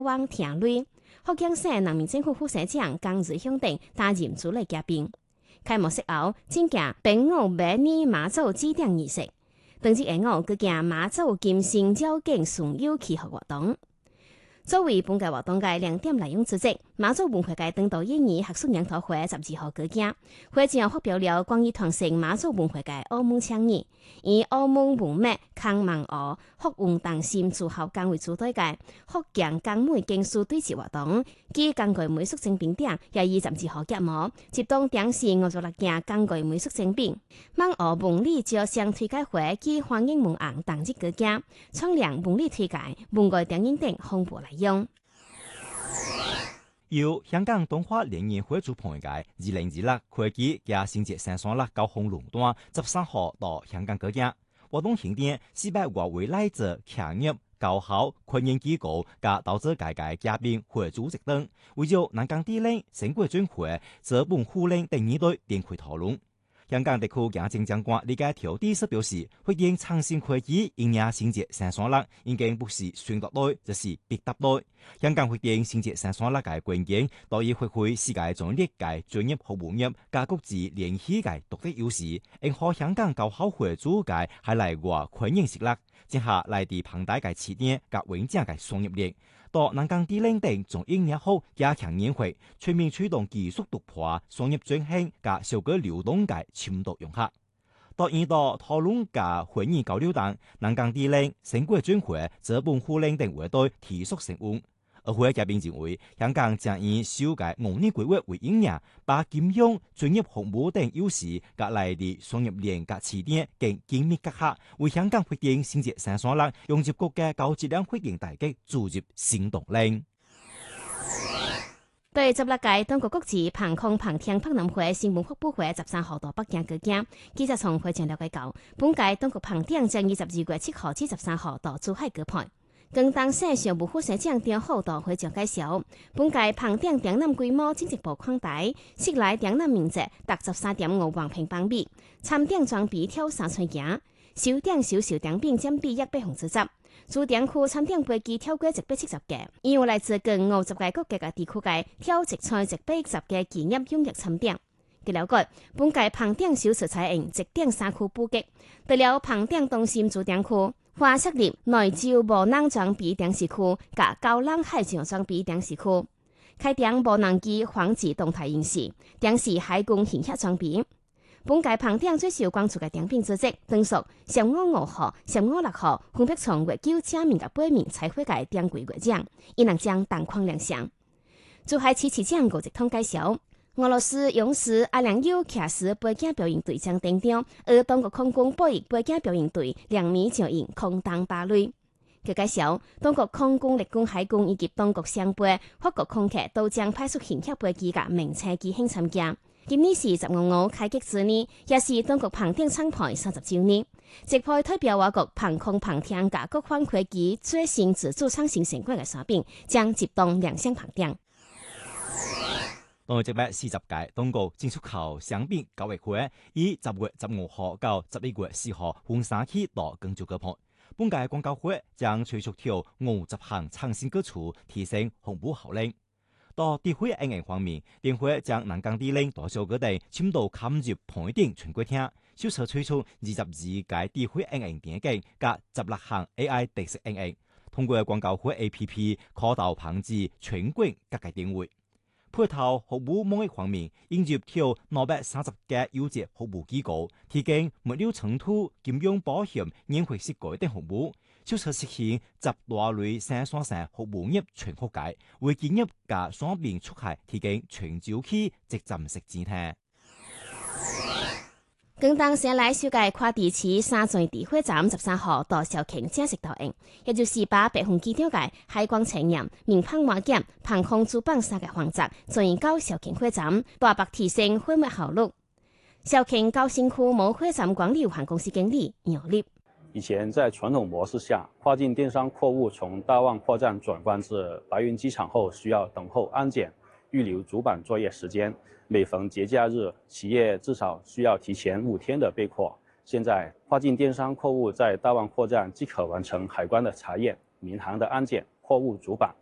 往聽類。福建省人民政府副省長江日雄等擔任主禮嘉賓。開幕式後，進行兵我百年媽祖祭典儀式。當日下午，舉行媽祖金星繞境巡遊祈福活動。作為本屆活動嘅亮點內容之一，媽祖文化界等到印尼學術研討會12號舉行，會將發表了關於傳承媽祖文化界澳門倡議，以澳門文物抗盲學、學運當心組合崗為主題嘅福建江梅經書對峙活動，暨江具美術精品展也於12號揭幕，接檔當時56件江具美術精品。盲學文理照相推介會暨歡迎文案當日舉行，創亮文理推介、文藝電影等紅布內容。 由香港動畫聯誼會主辦嘅2026會期嘅新節3雙立高雄龍段13號到香港舉行，活動慶典400位來自企業、高校、訓練機構及投資界嘅嘉賓會主席等，為咗南港地領、省國專會、資本護領等2隊展開討論。香港特區行政長官李家超第一次表示，會見創新科技迎接新節3雙立，已經不是選擇隊，就是必答隊。香港會見新節3雙立嘅關鍵，在於發揮世界專業嘅專業服務業加國際聯繫嘅獨特優勢，應和香港高校會主嘅係來外歡迎實力，接下來地龐大嘅起點及穩健嘅商業力。到南港地領等從1年後加強年會，全面驅動技術突破、商業轉型及社會流動嘅深度融合。到2度討論嘅會議交流等，南港地領、省國專會、資本護領等會隊提速成功。而會嘉賓認為，香港將以修改5年規劃為引領，把金融、專業服務等優勢隔來的商業鏈及起點更緊密結合，為香港會見新節3雙立融入國家高質量會見大局注入新動力。 對16屆中國國際航空航天博覽會新聞發布會13號到北京舉行，記者從會場了解到，本屆中國航天將於12月7號至13號到珠海舉辦。更當省常務副省長張浩到會場介紹，本屆航天展覽規模進一步擴大，室內展覽面積達13.5萬平方米，參展裝備挑3寸鏡，首展小展品佔比110%，主展區參展飛機超過170架，已有來自近50個國家嘅地區嘅挑180個企業踴躍參展。據了解，本屆航天首次採用直點3區布局，除了航天中心主展區、花設立內洲無人裝備展示區及高冷海上裝備展示區，開展無人機防治動態演示，展示海軍行協裝備。本屆航天最受關注嘅展品之一，當屬355號、356號分別從月球正面及背面採回嘅展櫃月獎，亦能將彈框亮相。珠海市市長郭捷通介紹，俄羅斯勇士阿良優騎士背景表演隊將登場，而中國空軍波翼背景表演隊2名就演空當芭蕾。佢介紹，中國空軍、陸軍、海軍以及中國雙倍法國空客都將派出行協飛機嘅名車機興參加。今年是15開局之年，也是中國航天廠牌30周年，即派代表我國航空航天及國防科技最新自主創新成果嘅產品，將接檔亮相航天。 當日40屆中國進出口商品交易會，以10月15號到11月4號分3期到廣州舉辦。本屆廣交會將推出條50項創新舉措，提升紅布效應。到地區應用方面，電會將南港地領大小各地深度嵌入盤點全國廳，首次推出22屆地區應用電競及16項 AI 特色應用，通過廣交會 APP 可到旁至全國各界電會。配套服務貿易方面，引入條230個優質服務機構，提供物流倉儲、金融保險、年會設計等服務。首次實現集大類生產線服務業全覆蓋，為企業及商品出海提供全周期即站式支撐。 更當先來首屆跨地區3座地會站13號到肇慶正式投影，也就是把北方機場嘅海光產業、民航挖檢、航空主辦3個環節轉移到肇慶會站，大幅提升會務效率。肇慶高新區某會站管理有限公司經理楊立。 以前在傳統模式下，跨境電商貨物從大望貨站轉關至白雲機場後，需要等候安檢，預留主板作業時間。每逢節假日，企業至少需要提前5天的備貨。現在，跨境電商貨物在大望貨站即可完成海關的查驗、民航的安檢、貨物主板，